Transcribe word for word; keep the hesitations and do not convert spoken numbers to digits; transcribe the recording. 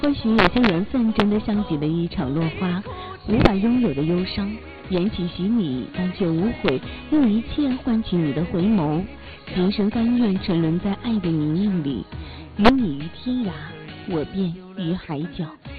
或许有些缘分真的像极了一场落花，无法拥有的忧伤，缘起许你，但却无悔，用一切换取你的回眸，今生甘愿沉沦在爱的泥泞里，与你于天涯，我便于海角。